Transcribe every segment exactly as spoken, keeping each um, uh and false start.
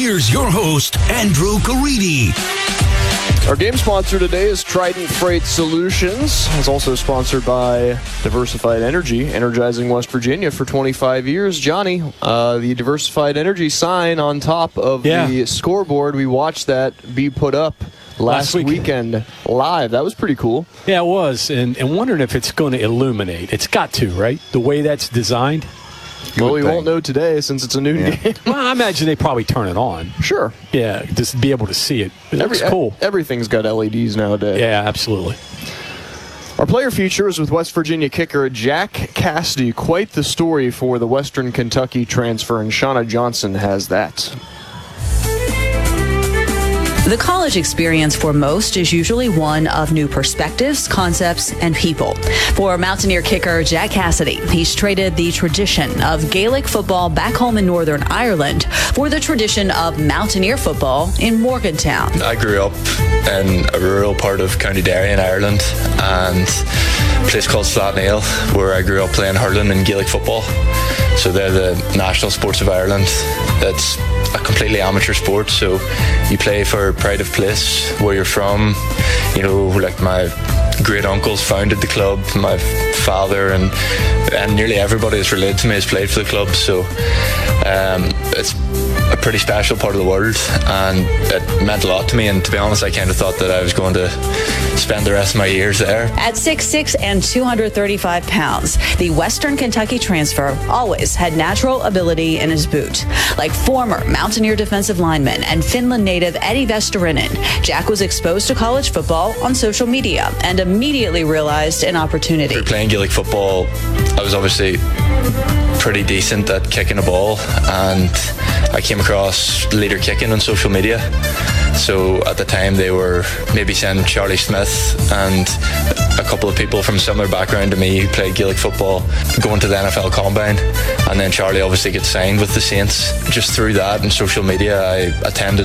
here's your host, Andrew Caridi. Our game sponsor today is Trident Freight Solutions. It's also sponsored by Diversified Energy, energizing West Virginia for twenty-five years. Johnny, uh, the Diversified Energy sign on top of yeah. the scoreboard, we watched that be put up last, last week. weekend live. That was pretty cool. Yeah, it was. And, and wondering if it's going to illuminate. It's got to, right? The way that's designed. Well, we won't know today since it's a noon yeah. game. Well, I imagine they probably turn it on. Sure. Yeah, just be able to see it. It Every, looks cool. Everything's got L E Ds nowadays. Yeah, absolutely. Our player feature is with West Virginia kicker Jack Cassidy. Quite the story for the Western Kentucky transfer, and Shauna Johnson has that. The college experience for most is usually one of new perspectives, concepts, and people. For Mountaineer kicker Jack Cassidy, he's traded the tradition of Gaelic football back home in Northern Ireland for the tradition of Mountaineer football in Morgantown. I grew up in a rural part of County Derry in Ireland, and a place called Slaughtneil, where I grew up playing hurling and Gaelic football. So they're the national sports of Ireland. It's a completely amateur sport, so you play for pride of place, where you're from. You know, like my great uncles founded the club, my father and and nearly everybody that's related to me has played for the club, so um, it's a pretty special part of the world, and it meant a lot to me. And to be honest, I kind of thought that I was going to spend the rest of my years there. At six foot six and two hundred thirty-five pounds, the Western Kentucky transfer always had natural ability in his boot. Like former Mountaineer defensive lineman and Finland native Eddie Vesterinen, Jack was exposed to college football on social media and immediately realized an opportunity. For playing Gaelic football, I was obviously pretty decent at kicking a ball, and I came across Leader Kicking on social media. So at the time they were maybe saying Charlie Smith and a couple of people from similar background to me who played Gaelic football going to the N F L Combine, and then Charlie obviously gets signed with the Saints. Just through that and social media, I attended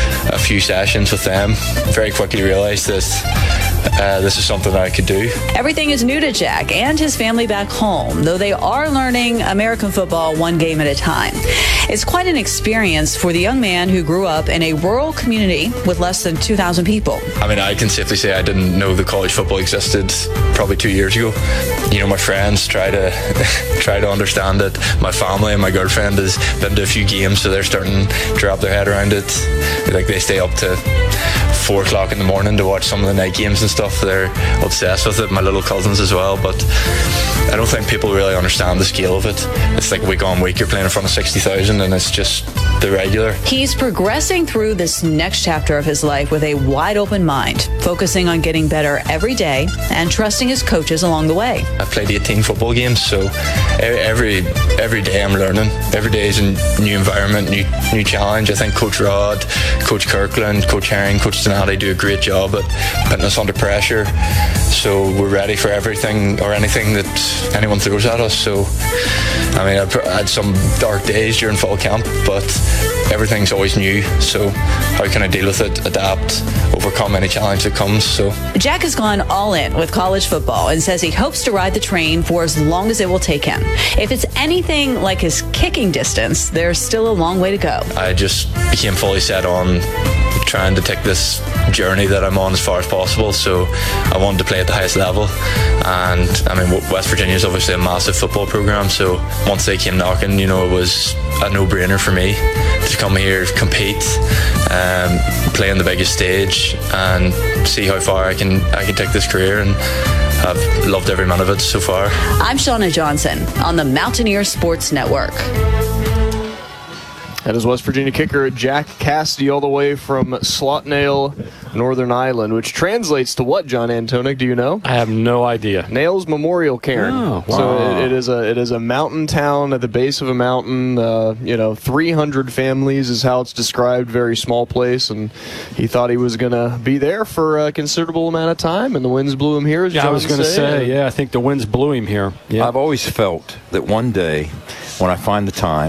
a few sessions with them. Very quickly realised that Uh, this is something I could do. Everything is new to Jack and his family back home, though they are learning American football one game at a time. It's quite an experience for the young man who grew up in a rural community with less than two thousand people. I mean, I can safely say I didn't know that college football existed probably two years ago. You know, my friends try to try to understand it. My family and my girlfriend has been to a few games, so they're starting to wrap their head around it. Like, they stay up to four o'clock in the morning to watch some of the night games and stuff. They're obsessed with it, my little cousins as well, but I don't think people really understand the scale of it. It's like week on week you're playing in front of sixty thousand, and it's just the regular. He's progressing through this next chapter of his life with a wide open mind, focusing on getting better every day and trusting his coaches along the way. I played eighteen football games, so every every day I'm learning. Every day is a new environment, new new challenge. I think Coach Rod, Coach Kirkland, Coach Herring, Coach Donati do a great job at putting us under pressure, so we're ready for everything or anything that anyone throws at us. So I mean, I've had some dark days during fall camp, but everything's always new, so how can I deal with it, adapt, overcome any challenge that comes? So Jack has gone all in with college football and says he hopes to ride the train for as long as it will take him. If it's anything like his kicking distance, there's still a long way to go. I just became fully set on trying to take this journey that I'm on as far as possible, so I wanted to play at the highest level. And I mean, West Virginia is obviously a massive football program, so once they came knocking, you know, it was a no-brainer for me to come here, compete, um, play on the biggest stage, and see how far I can I can take this career. And I've loved every minute of it so far. I'm Shauna Johnson on the Mountaineer Sports Network. That is West Virginia kicker Jack Cassidy, all the way from Slaughtneil, Northern Ireland, which translates to what, John Antonic? Do you know? I have no idea. Nails Memorial Cairn. Oh, wow. So it, it is a it is a mountain town at the base of a mountain. Uh, you know, three hundred families is how it's described. Very small place, and he thought he was going to be there for a considerable amount of time, and the winds blew him here. As Yeah, John I was going to say, yeah, I think the winds blew him here. Yeah. I've always felt that one day, when I find the time,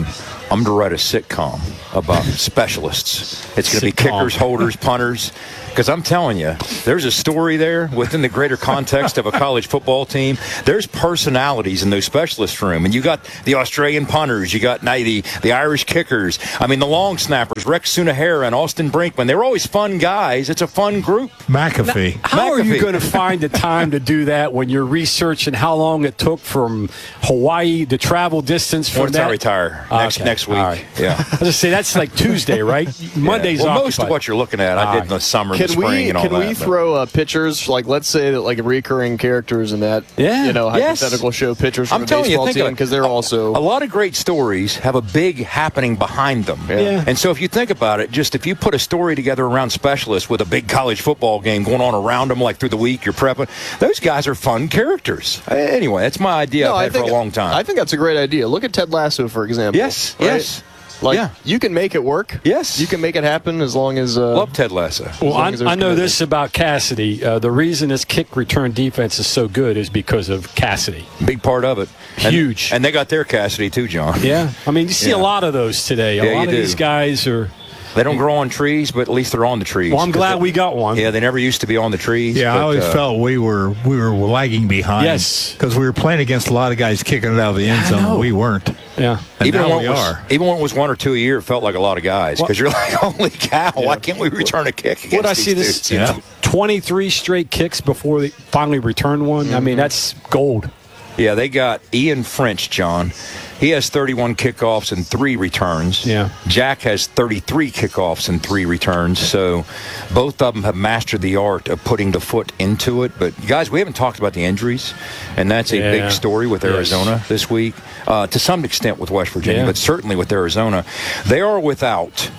I'm going to write a sitcom about specialists. It's going to be kickers, holders, punters. Because I'm telling you, there's a story there within the greater context of a college football team. There's personalities in those specialist room. And you got the Australian punters. You got the, the Irish kickers. I mean, the long snappers, Rex Sunahara and Austin Brinkman. They're always fun guys. It's a fun group. McAfee. Now, how McAfee. are you going to find the time to do that when you're researching how long it took from Hawaii, the travel distance from Once that? I retire next, Okay. next week. All right. Yeah. I was just say that's like Tuesday, right? Monday's yeah. Well, occupied. most of what you're looking at, I All did right. in the summer, and Can the spring, we and all can that. we but- throw uh, pictures, like let's say that like recurring characters in that Yeah. you know Yes. hypothetical show pictures from I'm a telling you, baseball think team of it. because they're also A lot of great stories have a big happening behind them. Yeah. And so if you think about it, just if you put a story together around specialists with a big college football game going on around them, like through the week, you're prepping, those guys are fun characters. Uh, Anyway, that's my idea No, I've I had think, for a long time. I think that's a great idea. Look at Ted Lasso, for example. Yes, right? yes. Like Yeah. you can make it work. Yes. you can make it happen as long as. Uh, Love Ted Lasso. Well, long I, as there's I know commitment. this about Cassidy. Uh, the reason this kick return defense is so good is because of Cassidy. Big part of it. And, Huge. And they got their Cassidy, too, John. Yeah. I mean, you see Yeah. a lot of those today. A Yeah, lot you of do. these guys are. They don't grow on trees, but at least they're on the trees. Well, I'm 'Cause glad they- we got one. Yeah, they never used to be on the trees. Yeah, but, I always uh, felt we were we were lagging behind. Yes. because we were playing against a lot of guys kicking it out of the end I zone. know. We weren't. Yeah. And even now when we it was, are. even when it was one or two a year, it felt like a lot of guys because you're like, holy cow, why can't we return a kick against What I these see this dudes, you know? twenty-three straight kicks before they finally returned one. I mean, that's gold. Yeah, they got Ian French, John. He has thirty-one kickoffs and three returns. Yeah. Jack has thirty-three kickoffs and three returns. So both of them have mastered the art of putting the foot into it. But, guys, we haven't talked about the injuries, and that's a Yeah. big story with Yes. Arizona this week, uh, to some extent with West Virginia, Yeah. but certainly with Arizona. They are without.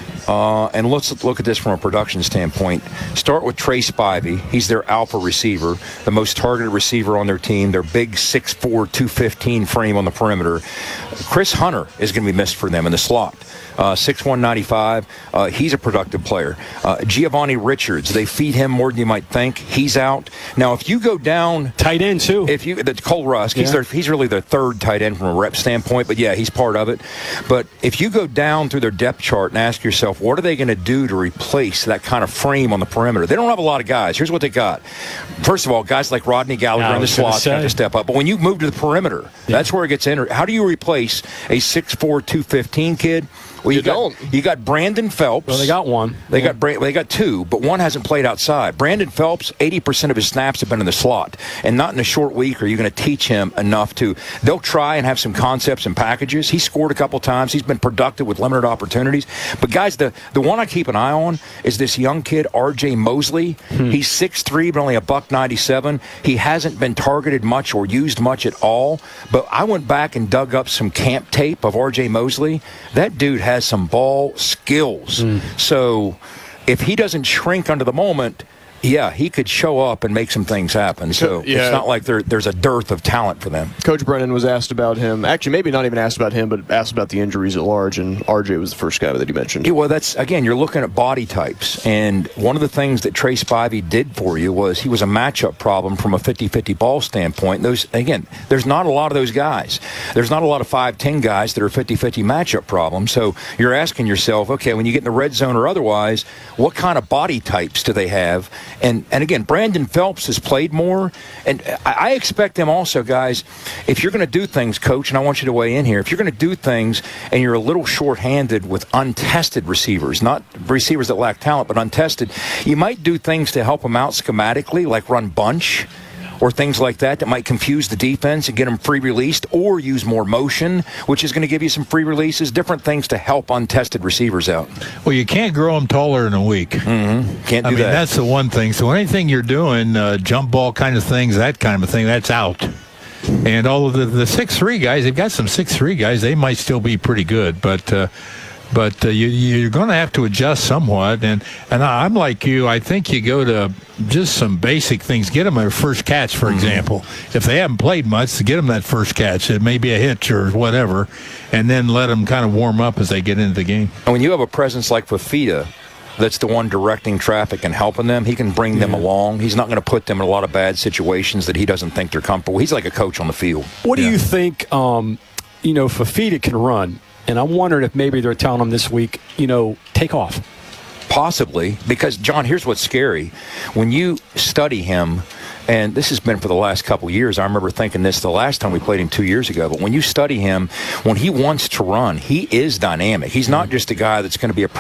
Uh, and let's look at this from a production standpoint. Start with Trey Spivey. He's their alpha receiver, the most targeted receiver on their team. Their big six four, two fifteen frame on the perimeter. Chris Hunter is going to be missed for them in the slot. Uh, six one, ninety-five. Uh, he's a productive player. Uh, Giovanni Richards, they feed him more than you might think. He's out. Now, if you go down... Tight end, too. If you, the Cole Rusk, he's, Yeah. their, he's really their third tight end from a rep standpoint, but yeah, he's part of it. But if you go down through their depth chart and ask yourself, what are they going to do to replace that kind of frame on the perimeter? They don't have a lot of guys. Here's what they got. First of all, guys like Rodney Gallagher I in the was gonna slot have say. to step up. But when you move to the perimeter, that's where it gets entered. How do you replace a six four, two fifteen kid? Well, You got, don't. You got Brandon Phelps. Well, they got one. They Yeah. got Bra- they got two, but one hasn't played outside. Brandon Phelps, eighty percent of his snaps have been in the slot, and not in a short week are you going to teach him enough to. They'll try and have some concepts and packages. He scored a couple times. He's been productive with limited opportunities. But guys, the the one I keep an eye on is this young kid R J Mosley. Hmm. He's six three, but only a buck ninety-seven. He hasn't been targeted much or used much at all. But I went back and dug up some camp tape of R J Mosley. That dude has some ball skills. Hmm. So if he doesn't shrink under the moment, yeah, he could show up and make some things happen. So Yeah. it's not like there, there's a dearth of talent for them. Coach Brennan was asked about him. Actually, maybe not even asked about him, but asked about the injuries at large, and R J was the first guy that he mentioned. Yeah, well, that's, again, you're looking at body types. And one of the things that Trey Spivey did for you was he was a matchup problem from a fifty-fifty ball standpoint. Those, again, there's not a lot of those guys. There's not a lot of five ten guys that are fifty-fifty matchup problems. So you're asking yourself, okay, when you get in the red zone or otherwise, what kind of body types do they have? And and again, Brandon Phelps has played more. And I, I expect them also, guys, if you're going to do things, Coach, and I want you to weigh in here, if you're going to do things and you're a little short-handed with untested receivers, not receivers that lack talent, but untested, you might do things to help them out schematically, like run bunch or things like that that might confuse the defense and get them free released, or use more motion, which is going to give you some free releases, different things to help untested receivers out. Well, you can't grow them taller in a week. Mm-hmm. Can't do I mean, that. that's the one thing. So anything you're doing, uh, jump ball kind of things, that kind of a thing, that's out. And all of the, the six three guys, they've got some six three guys, they might still be pretty good, but uh, but uh, you, you're going to have to adjust somewhat. And, and I'm like you, I think you go to just some basic things. Get them their first catch, for mm-hmm. example. If they haven't played much, to get them that first catch. It may be a hitch or whatever, and then let them kind of warm up as they get into the game. And when you have a presence like Fafita, that's the one directing traffic and helping them, he can bring them along. He's not going to put them in a lot of bad situations that he doesn't think they're comfortable. He's like a coach on the field. What Yeah. do you think, um, you know, Fafita can run, And I'm wondering if maybe they're telling him this week, you know, take off. Possibly, because, John, here's what's scary. When you study him, and this has been for the last couple years, I remember thinking this the last time we played him two years ago, but when you study him, when he wants to run, he is dynamic. He's not just a guy that's going to be a